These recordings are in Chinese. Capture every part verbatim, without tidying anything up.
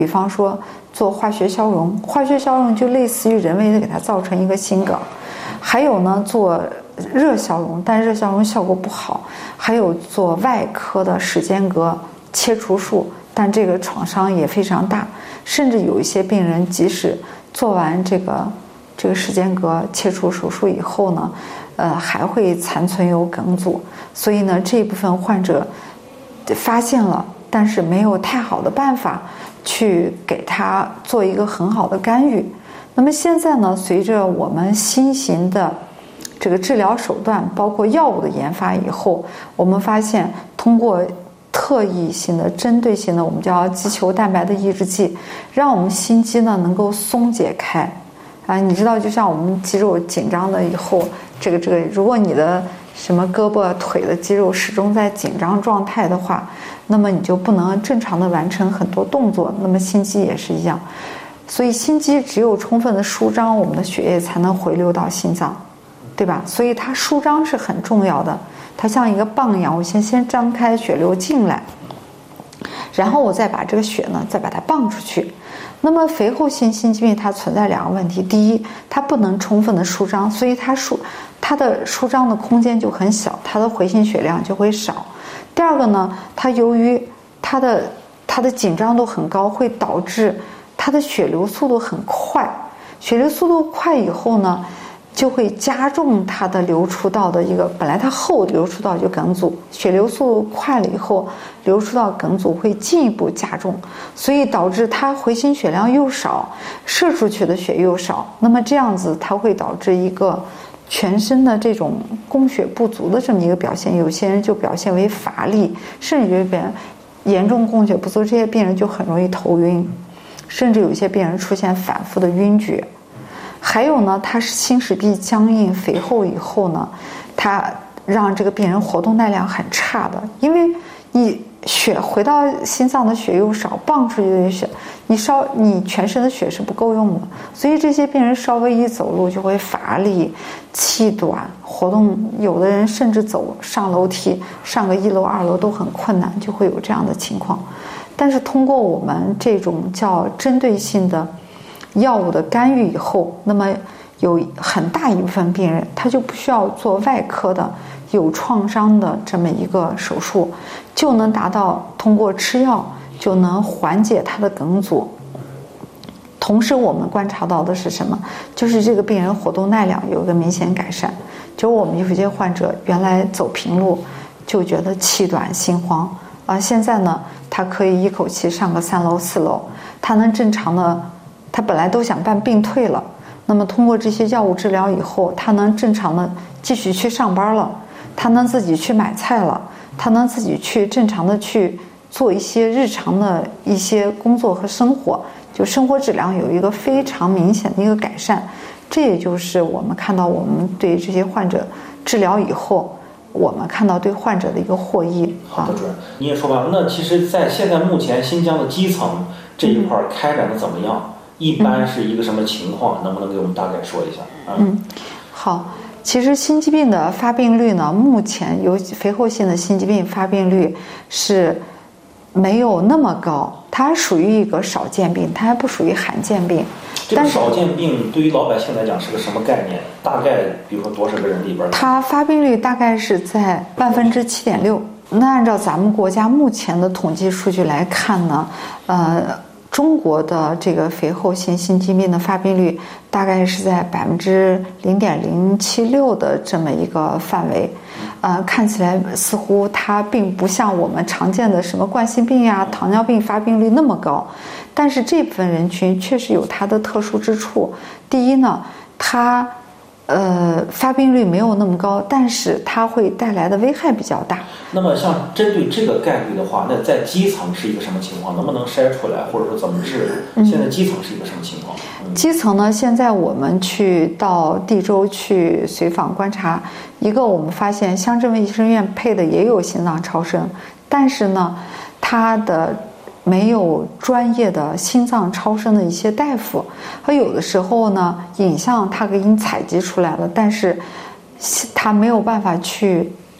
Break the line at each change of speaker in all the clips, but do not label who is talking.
比方说做化学消融，化学消融就类似于人为的给它造成一个心梗。还有呢，做热消融，但热消融效果不好。还有做外科的室间隔切除术，但这个创伤也非常大。甚至有一些病人，即使做完这个这个室间隔切除手术以后呢，呃，还会残存有梗阻。所以呢，这一部分患者发现了，但是没有太好的办法去给他做一个很好的干预。那么现在呢，随着我们新型的这个治疗手段，包括药物的研发以后，我们发现通过特异性的、针对性的，我们叫肌球蛋白的抑制剂，让我们心肌呢能够松解开。啊，你知道，就像我们肌肉紧张了以后，这个这个，如果你的什么胳膊腿的肌肉始终在紧张状态的话，那么你就不能正常的完成很多动作。那么心肌也是一样，所以心肌只有充分的舒张，我们的血液才能回流到心脏，对吧？所以它舒张是很重要的。它像一个泵一样，我先先张开，血流进来，然后我再把这个血呢再把它泵出去。那么肥厚性心肌病它存在两个问题，第一，它不能充分的舒张，所以它舒它的舒张的空间就很小，它的回心血量就会少。第二个呢，它由于它的它的紧张度很高，会导致它的血流速度很快，血流速度快以后呢，就会加重它的流出道的一个，本来它厚流出道就梗阻，血流速度快了以后，流出道梗阻会进一步加重，所以导致它回心血量又少，射出去的血又少。那么这样子它会导致一个全身的这种供血不足的这么一个表现，有些人就表现为乏力，甚至有些人严重供血不足，这些病人就很容易头晕，甚至有些病人出现反复的晕厥。还有呢，它是心室壁僵硬肥厚以后呢，它让这个病人活动耐量很差的，因为你血回到心脏的血又少，泵出去的血，你稍你全身的血是不够用的，所以这些病人稍微一走路就会乏力、气短，活动有的人甚至走上楼梯，上个一楼、二楼都很困难，就会有这样的情况。但是通过我们这种叫针对性的药物的干预以后，那么有很大一部分病人他就不需要做外科的有创伤的这么一个手术，就能达到通过吃药就能缓解他的梗阻。同时我们观察到的是什么？就是这个病人活动耐量有一个明显改善。就我们有些患者原来走平路就觉得气短心慌啊，现在呢他可以一口气上个三楼四楼，他能正常的，他本来都想办病退了，那么通过这些药物治疗以后，他能正常的继续去上班了，他能自己去买菜了，他能自己去正常的去做一些日常的一些工作和生活，就生活质量有一个非常明显的一个改善。这也就是我们看到我们对这些患者治疗以后，我们看到对患者的一个获益。
好的，主任，你也说吧，那其实在现在目前新疆的基层这一块开展的怎么样？嗯，一般是一个什么情况？嗯，能不能给我们大概说一下？嗯，
嗯好，其实心肌病的发病率呢，目前有肥厚性的心肌病发病率是没有那么高，它还属于一个少见病，它还不属于罕见病。
这个少见病对于老百姓来讲是个什么概念？大概比如说多少个人里边？
它发病率大概是在万分之七点六。那按照咱们国家目前的统计数据来看呢，呃。中国的这个肥厚性心肌病的发病率大概是在百分之零点零七六的这么一个范围，呃，看起来似乎它并不像我们常见的什么冠心病呀、糖尿病发病率那么高，但是这部分人群确实有它的特殊之处。第一呢，它呃发病率没有那么高，但是它会带来的危害比较大。
那么像针对这个概率的话，那在基层是一个什么情况？能不能筛出来，或者说怎么治？现在基层是一个什么情况？嗯、
基层呢，现在我们去到地州去随访观察，一个我们发现乡镇卫生院配的也有心脏超声，但是呢，它的没有专业的心脏超声的一些大夫，和有的时候呢，影像他给你采集出来了，但是他没有办法去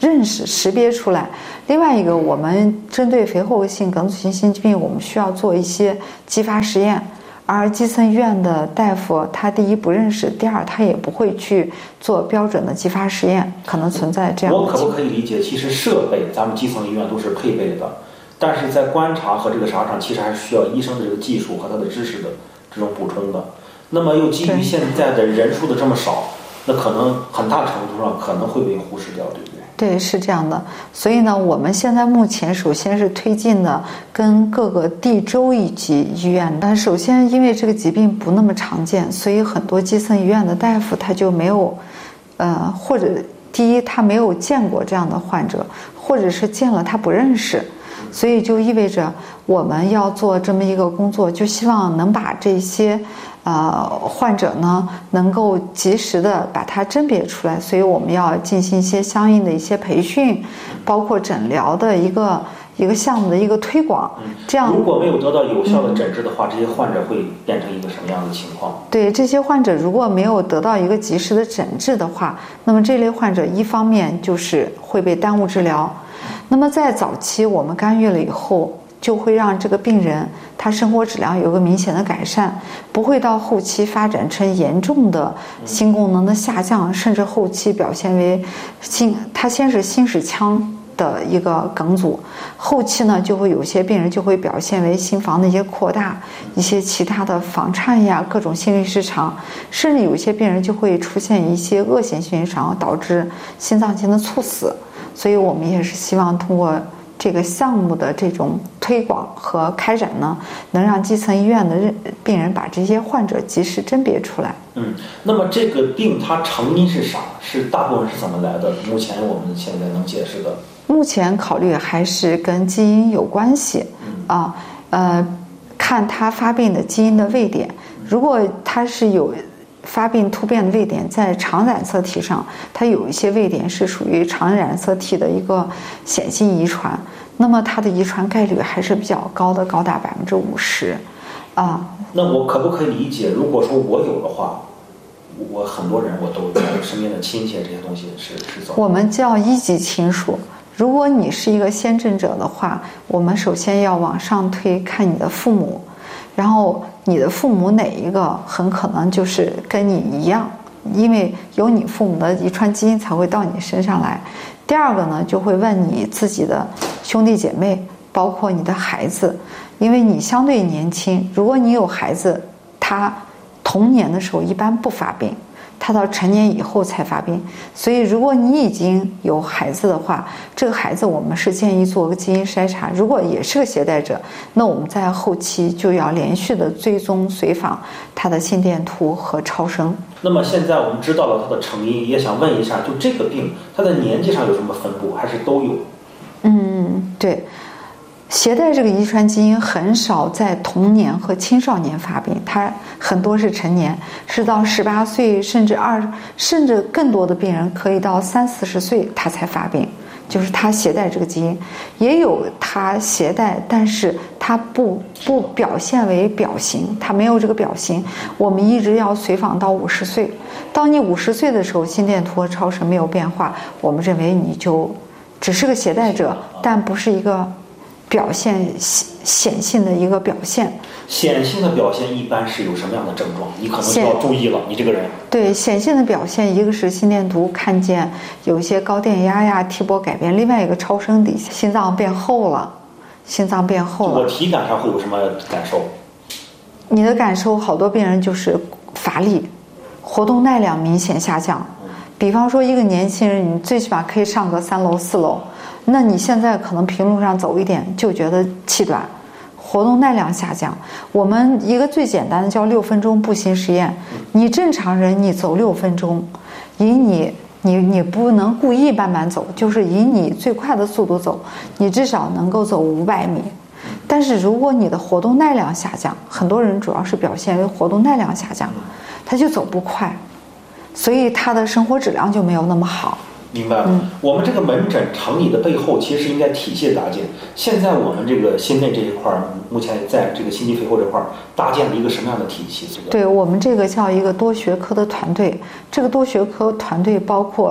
认识识别出来。另外一个，我们针对肥厚性梗阻性心肌病，我们需要做一些继发实验。而基层医院的大夫，他第一不认识，第二他也不会去做标准的继发实验，可能存在这样的情况。
我可不可以理解，其实设备咱们基层医院都是配备的，但是在观察和这个啥上，其实还是需要医生的这个技术和他的知识的这种补充的。那么又基于现在的人数的这么少，那可能很大程度上可能会被忽视掉，对不对？
对，是这样的。所以呢，我们现在目前首先是推进的跟各个地州一级医院。但首先因为这个疾病不那么常见，所以很多基层医院的大夫他就没有，呃，或者第一他没有见过这样的患者，或者是见了他不认识。所以就意味着我们要做这么一个工作，就希望能把这些呃患者呢能够及时的把它甄别出来。所以我们要进行一些相应的一些培训，包括诊疗的一个一个项目的一个推广。这样
如果没有得到有效的诊治的话，嗯、这些患者会变成一个什么样的情况？
对，这些患者如果没有得到一个及时的诊治的话，那么这类患者一方面就是会被耽误治疗。那么在早期我们干预了以后，就会让这个病人他生活质量有个明显的改善，不会到后期发展成严重的心功能的下降，甚至后期表现为心，他先是心室腔的一个梗阻，后期呢就会有些病人就会表现为心房的一些扩大，一些其他的房颤呀，各种心律失常，甚至有些病人就会出现一些恶性心律失常，导致心脏性的猝死。所以我们也是希望通过这个项目的这种推广和开展呢，能让基层医院的病人把这些患者及时甄别出来。
嗯，那么这个病它成因是啥？是大部分是怎么来的？目前我们现在能解释的？
目前考虑还是跟基因有关系，嗯、啊，呃，看它发病的基因的位点，如果它是有发病突变的位点在肠染色体上，它有一些位点是属于肠染色体的一个显性遗传，那么它的遗传概率还是比较高的，高达百分之五十，啊。
那我可不可以理解，如果说我有的话，我很多人我都有身边的亲戚这些东西是是怎么？
我们叫一级亲属。如果你是一个先诊者的话，我们首先要往上推，看你的父母。然后你的父母哪一个很可能就是跟你一样，因为有你父母的遗传基因才会到你身上来。第二个呢，就会问你自己的兄弟姐妹，包括你的孩子，因为你相对年轻，如果你有孩子，他童年的时候一般不发病，他到成年以后才发病。所以如果你已经有孩子的话，这个孩子我们是建议做个基因筛查，如果也是个携带者，那我们在后期就要连续的追踪随访他的心电图和超声。
那么现在我们知道了它的成因，也想问一下，就这个病它的年纪上有什么分布，还是都有？
嗯，对，携带这个遗传基因很少在童年和青少年发病，它很多是成年，是到十八岁甚至二甚至更多的病人可以到三四十岁他才发病，就是他携带这个基因。也有他携带，但是他不不表现为表型，他没有这个表型，我们一直要随访到五十岁。当你五十岁的时候，心电图和超声没有变化，我们认为你就只是个携带者，但不是一个表现显性的一个表现。
显性的表现一般是有什么样的症状？你可能就要注意了，你这个人。
对，显性的表现，一个是心电图看见有一些高电压呀、T 波改变，另外一个超声底下心脏变厚了，心脏变厚了。
我体感上会有什么感受？
你的感受，好多病人就是乏力，活动耐量明显下降。比方说一个年轻人，你最起码可以上个三楼四楼，那你现在可能平路上走一点就觉得气短，活动耐量下降。我们一个最简单的叫六分钟步行实验，你正常人你走六分钟，以你你你不能故意慢慢走，就是以你最快的速度走，你至少能够走五百米。但是如果你的活动耐量下降，很多人主要是表现为活动耐量下降，他就走不快，所以他的生活质量就没有那么好。
明白了、嗯、我们这个门诊成立的背后其实应该体系搭建。现在我们这个心内这一块目前在这个心肌肥厚这块搭建了一个什么样的体系？
对，我们这个叫一个多学科的团队，这个多学科团队包括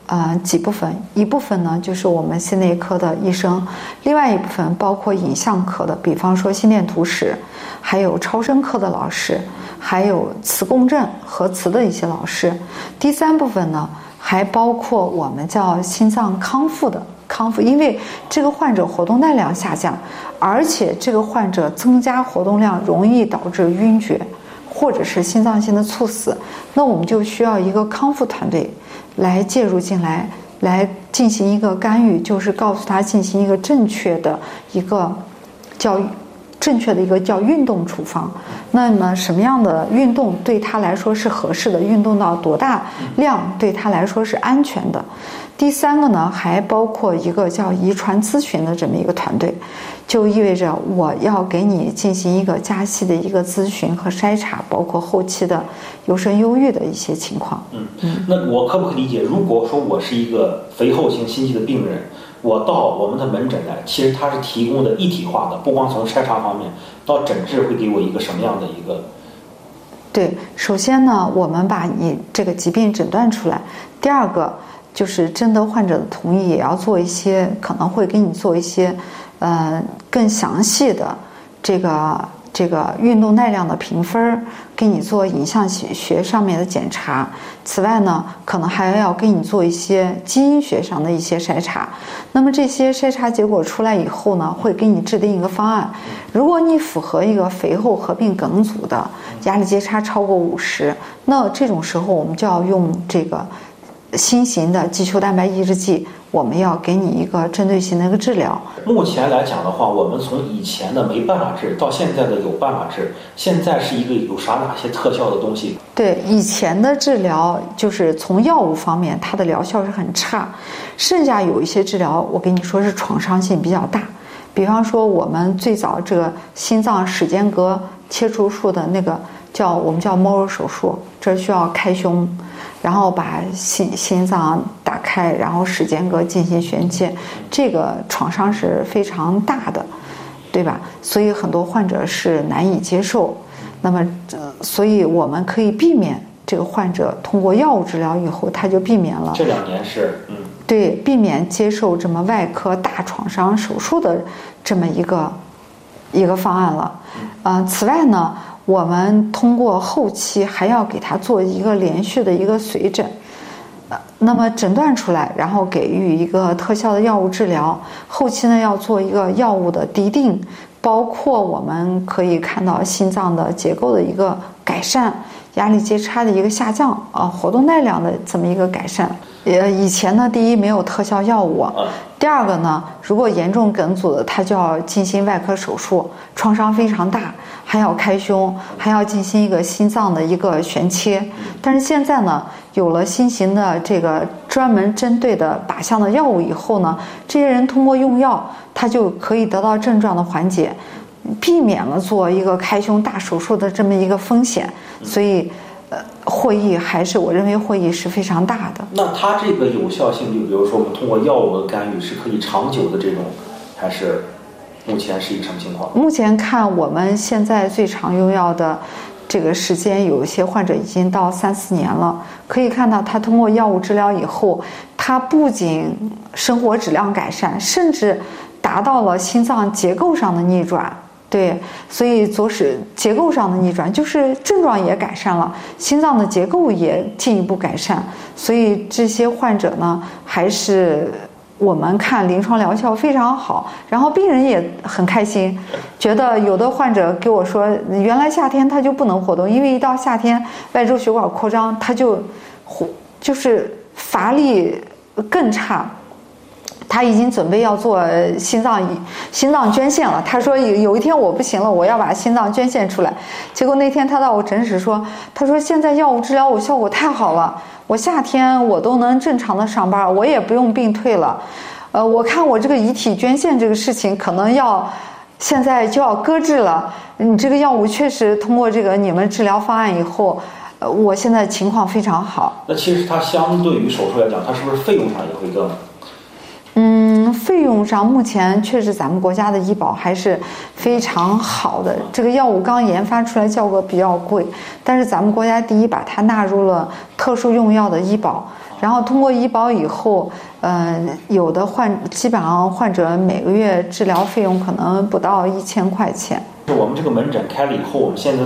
呃几部分，一部分呢就是我们心内科的医生，另外一部分包括影像科的，比方说心电图室，还有超声科的老师，还有磁共振核磁的一些老师。第三部分呢还包括我们叫心脏康复的康复，因为这个患者活动耐量下降，而且这个患者增加活动量容易导致晕厥或者是心脏性的猝死，那我们就需要一个康复团队来介入进来，来进行一个干预，就是告诉他进行一个正确的一个叫正确的一个叫运动处方。那么什么样的运动对他来说是合适的，运动到多大量对他来说是安全的。第三个呢还包括一个叫遗传咨询的这么一个团队，就意味着我要给你进行一个加细的一个咨询和筛查，包括后期的优生优育的一些情况。
嗯，那我可不可以理解，如果说我是一个肥厚型心肌的病人，我到我们的门诊来，其实它是提供的一体化的，不光从筛查方面到诊治会给我一个什么样的一个？
对，首先呢我们把你这个疾病诊断出来，第二个就是征得患者的同意，也要做一些，可能会给你做一些呃更详细的这个这个运动耐量的评分，给你做影像学上面的检查。此外呢可能还要给你做一些基因学上的一些筛查。那么这些筛查结果出来以后呢，会给你制定一个方案。如果你符合一个肥厚合并梗阻的，压力阶差超过五十，那这种时候我们就要用这个新型的肌球蛋白抑制剂，我们要给你一个针对性的一个治疗。
目前来讲的话，我们从以前的没办法治到现在的有办法治，现在是一个有啥哪些特效的东西？
对，以前的治疗就是从药物方面它的疗效是很差，剩下有一些治疗我跟你说是创伤性比较大。比方说我们最早这个心脏室间隔切除术的那个叫我们叫 Moro 手术，这需要开胸，然后把心心脏打开，然后室间隔进行旋切，这个创伤是非常大的，对吧？所以很多患者是难以接受。那么，呃、所以我们可以避免这个患者通过药物治疗以后，他就避免了
这两年是嗯
对避免接受这么外科大创伤手术的这么一个一个方案了。呃，此外呢，我们通过后期还要给他做一个连续的一个随诊，呃，那么诊断出来，然后给予一个特效的药物治疗，后期呢要做一个药物的滴定，包括我们可以看到心脏的结构的一个改善，压力阶差的一个下降，啊、呃，活动耐量的这么一个改善。呃，以前呢，第一没有特效药物，第二个呢，如果严重梗阻的，他就要进行外科手术，创伤非常大，还要开胸，还要进行一个心脏的一个旋切。但是现在呢，有了新型的这个专门针对的靶向的药物以后呢，这些人通过用药，他就可以得到症状的缓解，避免了做一个开胸大手术的这么一个风险。所以呃，获益还是我认为获益是非常大的。
那它这个有效性，就比如说我们通过药物的干预是可以长久的这种，还是目前是一个什么情况？
目前看我们现在最常用药的这个时间，有一些患者已经到三四年了。可以看到他通过药物治疗以后，他不仅生活质量改善，甚至达到了心脏结构上的逆转。对，所以左室结构上的逆转，就是症状也改善了，心脏的结构也进一步改善，所以这些患者呢，还是我们看临床疗效非常好，然后病人也很开心，觉得有的患者给我说，原来夏天他就不能活动，因为一到夏天外周血管扩张，他就就是乏力更差。他已经准备要做心脏心脏捐献了。他说有有一天我不行了，我要把心脏捐献出来。结果那天他到我诊室说，他说现在药物治疗我效果太好了，我夏天我都能正常的上班，我也不用病退了。呃，我看我这个遗体捐献这个事情可能要现在就要搁置了。你这个药物确实通过这个你们治疗方案以后，呃，我现在情况非常好。
那其实它相对于手术来讲，它是不是费用上也会更？
嗯， 费用上目前确实咱们国家的医保还是非常好的。这个药物刚研发出来，价格比较贵，但是咱们国家第一把它纳入了特殊用药的医保，然后通过医保以后，呃，有的患基本上患者每个月治疗费用可能不到一千块钱。
我们这个门诊开了以后，我们现在